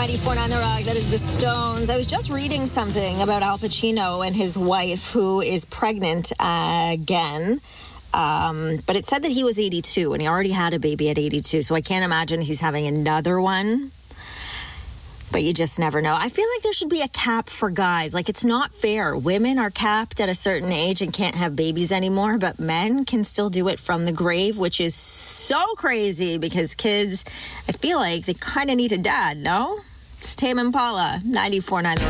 94.9 The Rock, that is the Stones. I was just reading something about Al Pacino and his wife, who is pregnant again. But it said that he was 82, and he already had a baby at 82, so I can't imagine he's having another one. But you just never know. I feel like there should be a cap for guys. Like, it's not fair. Women are capped at a certain age and can't have babies anymore, but men can still do it from the grave, which is so crazy because kids, I feel like they kind of need a dad, no? It's Tame Impala, 94.9.